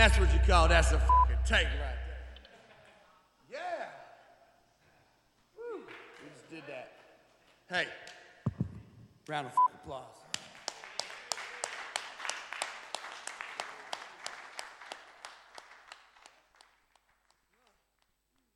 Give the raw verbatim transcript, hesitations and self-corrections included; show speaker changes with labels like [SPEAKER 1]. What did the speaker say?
[SPEAKER 1] that's what you call that's a fucking take right there. Yeah. Woo. We just did that. Hey, round of applause.